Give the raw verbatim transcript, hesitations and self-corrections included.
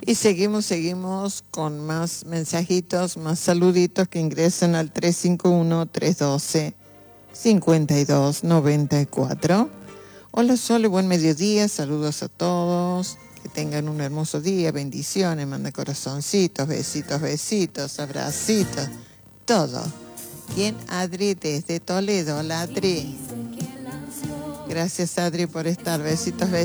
Y seguimos, seguimos con más mensajitos, más saluditos que ingresan al tres cinco uno, tres uno dos, cinco dos nueve cuatro. Hola Sole, buen mediodía, saludos a todos, que tengan un hermoso día, bendiciones, manda corazoncitos, besitos, besitos, abracitos, todo. ¿Quién? Adri desde Toledo, la Adri. Gracias Adri por estar, besitos, besitos.